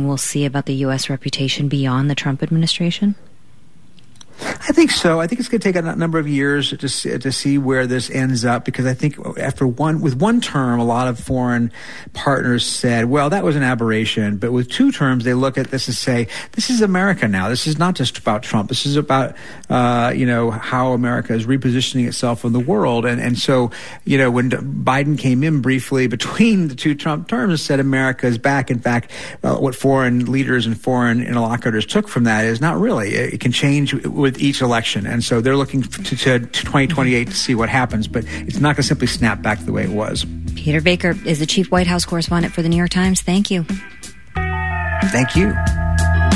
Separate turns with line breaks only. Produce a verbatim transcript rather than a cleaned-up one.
we'll see about the U S reputation beyond the Trump administration?
I think so. I think it's going to take a number of years to see, to see where this ends up, because I think after one, with one term, a lot of foreign partners said, well, that was an aberration. But with two terms, they look at this and say, this is America now. This is not just about Trump. This is about, uh, you know, how America is repositioning itself in the world. And, and so, you know, when Biden came in briefly between the two Trump terms and said America is back, in fact, uh, what foreign leaders and foreign interlocutors took from that is not really. It can change with each election. And so they're looking to, to, to twenty twenty-eight to see what happens, but it's not going to simply snap back the way it was.
Peter Baker is the chief White House correspondent for the New York Times. Thank you.
Thank you.